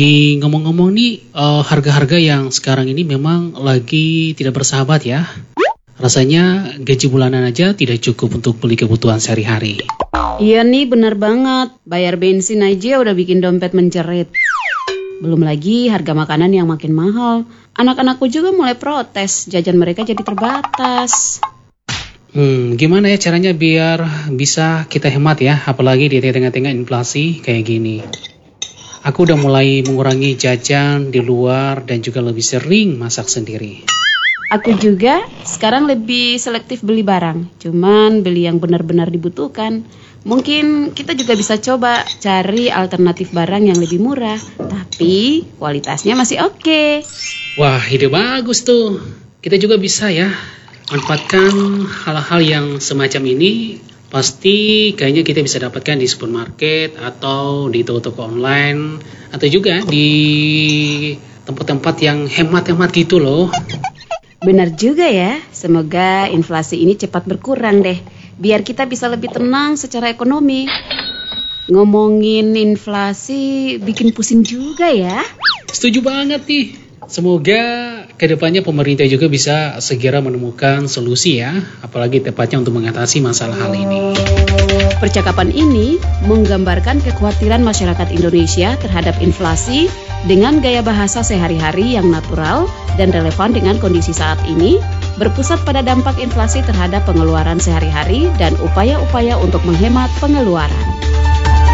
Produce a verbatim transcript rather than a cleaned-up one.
Di ngomong-ngomong nih, eh, harga-harga yang sekarang ini memang lagi tidak bersahabat ya. Rasanya gaji bulanan aja tidak cukup untuk beli kebutuhan sehari-hari. Iya nih bener banget, bayar bensin aja udah bikin dompet menjerit. Belum lagi harga makanan yang makin mahal. Anak-anakku juga mulai protes, jajan mereka jadi terbatas. Hmm, gimana ya caranya biar bisa kita hemat ya, apalagi di tengah-tengah inflasi kayak gini. Aku udah mulai mengurangi jajan di luar dan juga lebih sering masak sendiri. Aku juga sekarang lebih selektif beli barang, cuman beli yang benar-benar dibutuhkan. Mungkin kita juga bisa coba cari alternatif barang yang lebih murah, tapi kualitasnya masih oke. Wah, ide bagus tuh. Kita juga bisa ya manfaatkan hal-hal yang semacam ini. Pasti kayaknya kita bisa dapatkan di supermarket atau di toko-toko online atau juga di tempat-tempat yang hemat-hemat gitu loh. Benar juga ya, semoga inflasi ini cepat berkurang deh, biar kita bisa lebih tenang secara ekonomi. Ngomongin inflasi bikin pusing juga ya. Setuju banget nih. Semoga kedepannya pemerintah juga bisa segera menemukan solusi ya, apalagi tepatnya untuk mengatasi masalah hal ini. Percakapan ini menggambarkan kekhawatiran masyarakat Indonesia terhadap inflasi dengan gaya bahasa sehari-hari yang natural dan relevan dengan kondisi saat ini, berpusat pada dampak inflasi terhadap pengeluaran sehari-hari dan upaya-upaya untuk menghemat pengeluaran.